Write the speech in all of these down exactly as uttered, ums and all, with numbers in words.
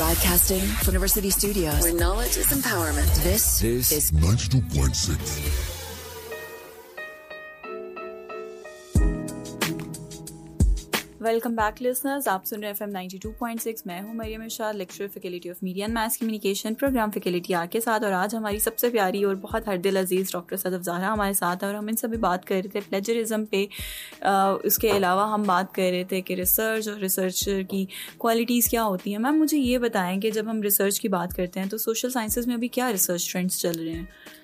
Broadcasting from University Studios, where knowledge is empowerment. This, this is ninety-two point six. Welcome back listeners, आप सुन रहे हैं F M ninety two point six. मैं हूं मरियम इरशाद, lecturer faculty of media and mass communication, programme faculty are के साथ। और आज हमारी सबसे प्यारी और बहुत हर दिल अजीज़ डॉक्टर सदफ ज़हरा हमारे साथ है और हम इनसे भी बात कर रहे थे प्लेजरिज्म पे। आ, उसके अलावा हम बात कर रहे थे कि रिसर्च और रिसर्चर की क्वालिटीज़ क्या होती हैं। मैम, मुझे ये बताएं कि जब हम रिसर्च की बात करते हैं तो सोशल साइंसेज में अभी क्या रिसर्च ट्रेंड्स चल रहे हैं?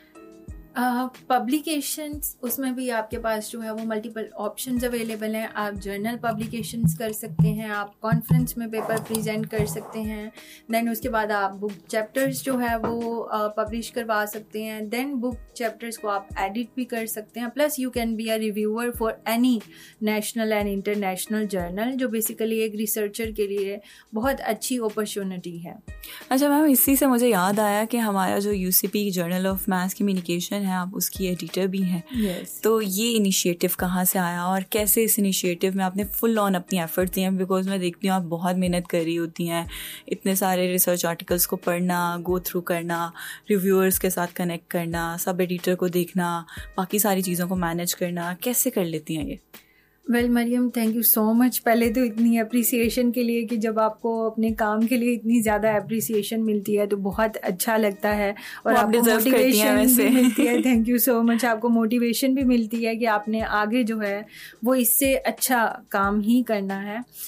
पब्लिकेशंस uh, उसमें भी आपके पास जो है वो मल्टीपल ऑप्शंस अवेलेबल हैं। आप जर्नल पब्लिकेशंस कर सकते हैं, आप कॉन्फ्रेंस में पेपर प्रेजेंट कर सकते हैं, देन उसके बाद आप बुक चैप्टर्स जो है वो पब्लिश uh, करवा सकते हैं, देन बुक चैप्टर्स को आप एडिट भी कर सकते हैं। Plus you can be a reviewer for any national and international journal, जो बेसिकली एक रिसर्चर के लिए बहुत अच्छी अपॉर्चुनिटी है। अच्छा मैम, इसी से मुझे याद आया कि हमारा जो you C P journal of mass communication है, आप उसकी एडिटर भी हैं। yes. तो ये इनिशिएटिव कहाँ से आया और कैसे इस इनिशिएटिव में आपने फुल ऑन अपनी एफर्ट्स दिए हैं? बिकॉज मैं देखती हूँ आप बहुत मेहनत कर रही होती हैं, इतने सारे रिसर्च आर्टिकल्स को पढ़ना, गो थ्रू करना, रिव्यूअर्स के साथ कनेक्ट करना, सब एडिटर को देखना, बाकी सारी चीज़ों को मैनेज करना, कैसे कर लेती हैं ये? Well Maryam, thank you so much. पहले तो इतनी अप्रिसिएशन के लिए कि जब आपको अपने काम के लिए इतनी ज़्यादा अप्रिसिएशन मिलती है तो बहुत अच्छा लगता है और आपको मोटिवेशन भी मिलती है। Thank you so much. आपको मोटिवेशन भी मिलती है कि आपने आगे जो है वो इससे अच्छा काम ही करना है।